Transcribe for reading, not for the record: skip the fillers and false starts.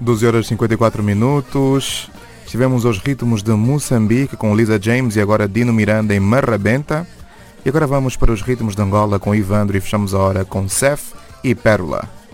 12 horas e 54 minutos. Estivemos aos ritmos de Moçambique com Lisa James e agora Dino Miranda em Marrabenta. E agora vamos para os ritmos de Angola com Ivandro e fechamos a hora com Cef e Pérola.